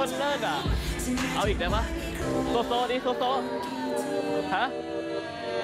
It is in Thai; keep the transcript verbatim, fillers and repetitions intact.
ตรเลิศอ่ะเอาอีกได้ปะโซโซดิโซโซฮะ